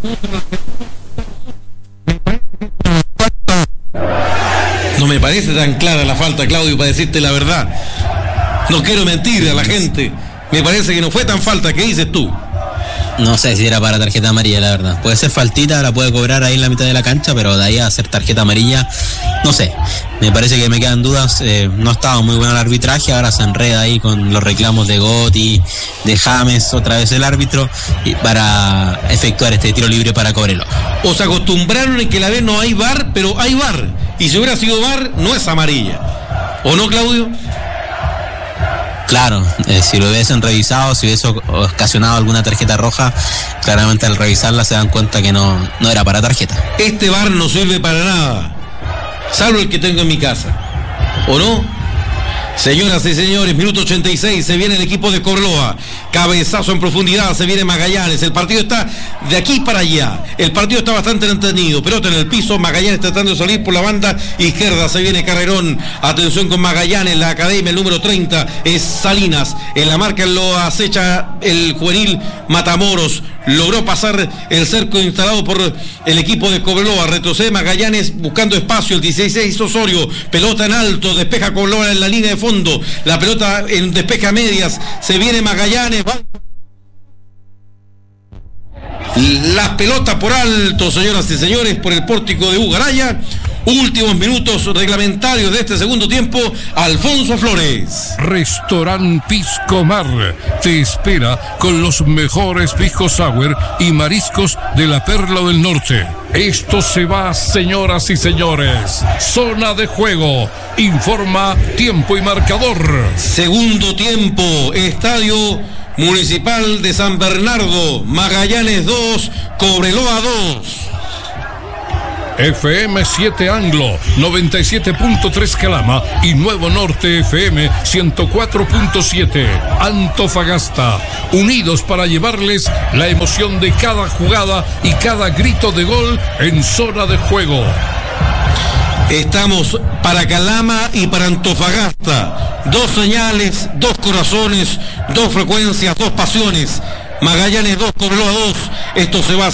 No me parece tan clara la falta, Claudio, para decirte la verdad. No quiero mentir a la gente. Me parece que no fue tan falta. ¿Qué dices tú? No sé si era para tarjeta amarilla, la verdad. Puede ser faltita, la puede cobrar ahí en la mitad de la cancha, pero de ahí a hacer tarjeta amarilla, no sé. Me parece que me quedan dudas. No estaba muy bueno el arbitraje, ahora se enreda ahí con los reclamos de Gotti, de James, otra vez el árbitro, para efectuar este tiro libre para Cobreloa. O se acostumbraron en que la vez no hay VAR, pero hay VAR. Y si hubiera sido VAR, no es amarilla. ¿O no, Claudio? Claro, si lo hubiesen revisado, si hubiese ocasionado alguna tarjeta roja, claramente al revisarla se dan cuenta que no era para tarjeta. Este VAR no sirve para nada, salvo el que tengo en mi casa, ¿o no? Señoras y señores, minuto 86, se viene el equipo de Cobreloa, cabezazo en profundidad, se viene Magallanes, el partido está de aquí para allá, el partido está bastante entretenido, pelota en el piso, Magallanes tratando de salir por la banda izquierda, se viene Carrerón, atención con Magallanes, la academia, el número 30 es Salinas, en la marca lo acecha el juvenil Matamoros, logró pasar el cerco instalado por el equipo de Cobreloa, retrocede Magallanes buscando espacio, el 16 Osorio, pelota en alto, despeja Cobreloa en la línea de fondo, la pelota en despeje a medias, se viene Magallanes, las pelotas por alto, señoras y señores, por el pórtico de Ugaraya. Últimos minutos reglamentarios de este segundo tiempo, Alfonso Flores. Restaurant Pisco Mar te espera con los mejores pisco sour y mariscos de la Perla del Norte. Esto se va, señoras y señores. Zona de juego. Informa tiempo y marcador. Segundo tiempo, Estadio Municipal de San Bernardo. Magallanes 2, Cobreloa 2. FM 7 Anglo, 97.3 Calama y Nuevo Norte FM 104.7 Antofagasta, unidos para llevarles la emoción de cada jugada y cada grito de gol en zona de juego. Estamos para Calama y para Antofagasta, dos señales, dos corazones, dos frecuencias, dos pasiones. Magallanes 2, Cobreloa 2, esto se va